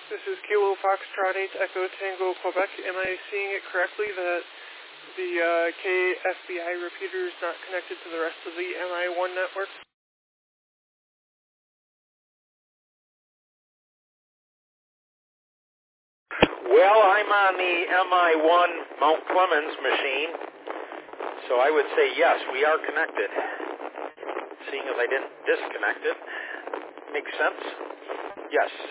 This is Kilo Foxtrot 8 Echo Tango Quebec. Am I seeing it correctly that the KFBI repeater is not connected to the rest of the MI1 network? Well, I'm on the MI1 Mount Clemens machine, so I would say yes, we are connected. Seeing as I didn't disconnect it, makes sense? Yes.